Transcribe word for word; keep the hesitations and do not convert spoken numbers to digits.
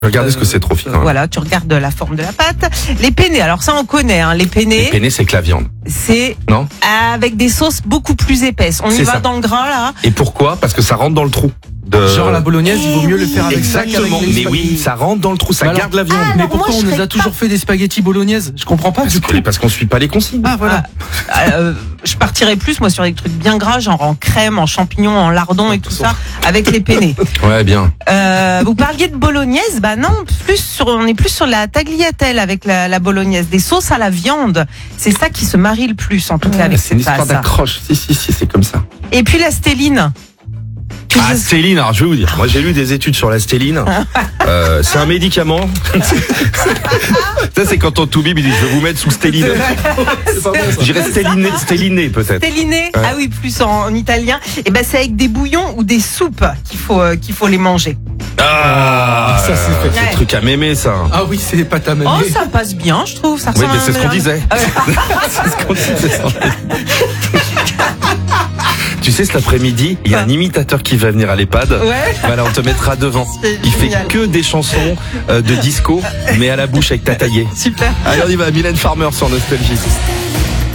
Regardez euh, ce que c'est trop fin. Euh, voilà, tu regardes la forme de la pâte. Les penne, alors ça on connaît, hein, les penne. Les penne, c'est que la viande. C'est non avec des sauces beaucoup plus épaisses. On y va ça. dans le gras là. Et pourquoi ? Parce que ça rentre dans le trou. De... Genre la bolognaise, il vaut mieux le faire avec Exactement. ça qu'avec les mais oui, ça rentre dans le trou, ça alors, garde la viande. ah, mais pourquoi on nous a toujours pas... fait des spaghettis bolognaises ? Je comprends pas. Parce, du que, coup. parce qu'on suit pas les consignes. Ah voilà. Ah, euh, je partirais plus moi sur des trucs bien gras, genre en crème, en champignons, en lardons et tout ça, avec les penne. Ouais, bien. Euh, vous parliez de bolognaise, bah non, plus sur, on est plus sur la tagliatelle avec la, la bolognaise, des sauces à la viande. C'est ça qui se marie le plus en tout cas ouais, avec c'est une histoire d'accroche. Si si si, c'est comme ça. Et puis la stelline. Ah, stéline, alors je vais vous dire, moi j'ai lu des études sur la stéline. Euh, c'est un médicament. Ça c'est quand on t'oublie, il dit je vais vous mettre sous stéline. Je dirais stéliné, stéliné peut-être. Stéliné, ouais. Ah oui, plus en, en italien. Et ben c'est avec des bouillons ou des soupes qu'il faut euh, qu'il faut les manger. Ah, ça c'est fait. C'est ouais. le truc à mémé ça. Ah oui, c'est pas ta mémé. Oh, ça passe bien, je trouve. Ça oui, mais c'est ce qu'on disait. C'est ce qu'on disait. Tu sais, cet après-midi, il y a un imitateur qui va venir à l'EHPAD. Ouais. Voilà, on te mettra devant. Il génial. fait que des chansons euh, de disco, mais à la bouche avec ta taillée. Super. Allez, on y va. Mylène Farmer sur Nostalgie.